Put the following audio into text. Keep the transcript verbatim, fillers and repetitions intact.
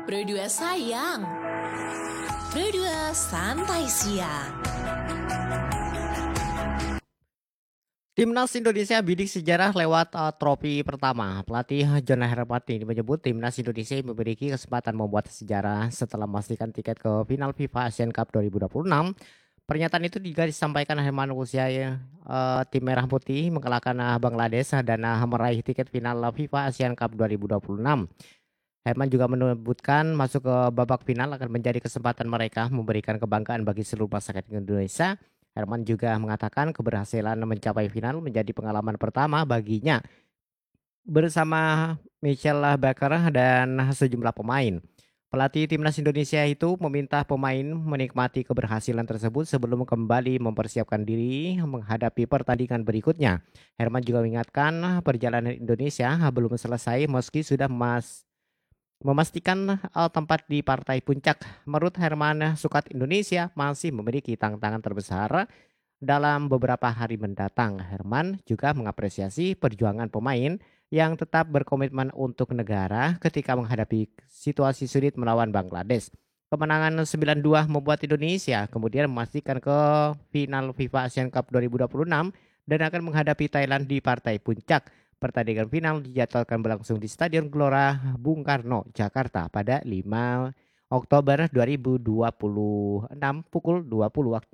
Berdua sayang, berdua santai siang. Timnas Indonesia bidik sejarah lewat uh, trofi pertama. Pelatih John Herpati menyebut timnas Indonesia memiliki kesempatan membuat sejarah setelah memastikan tiket ke final FIFA Asian Cup dua ribu dua puluh enam. Pernyataan itu juga disampaikan Herman usia uh, tim Merah Putih mengalahkan uh, Bangladesh dan uh, meraih tiket final FIFA Asian Cup dua ribu dua puluh enam. Herman juga menyebutkan masuk ke babak final akan menjadi kesempatan mereka memberikan kebanggaan bagi seluruh masyarakat Indonesia. Herman juga mengatakan keberhasilan mencapai final menjadi pengalaman pertama baginya bersama Michel Baker dan sejumlah pemain. Pelatih timnas Indonesia itu meminta pemain menikmati keberhasilan tersebut sebelum kembali mempersiapkan diri menghadapi pertandingan berikutnya. Herman juga mengingatkan perjalanan Indonesia belum selesai meski sudah mas memastikan eh, tempat di partai puncak. Menurut Herman, skuad Indonesia masih memiliki tantangan terbesar dalam beberapa hari mendatang. Herman juga mengapresiasi perjuangan pemain yang tetap berkomitmen untuk negara ketika menghadapi situasi sulit melawan Bangladesh. Kemenangan sembilan dua membuat Indonesia kemudian memastikan ke final FIFA Asian Cup dua ribu dua puluh enam dan akan menghadapi Thailand di partai puncak. Pertandingan final dijadwalkan berlangsung di Stadion Gelora Bung Karno, Jakarta pada lima Oktober dua ribu dua puluh enam pukul dua puluh waktu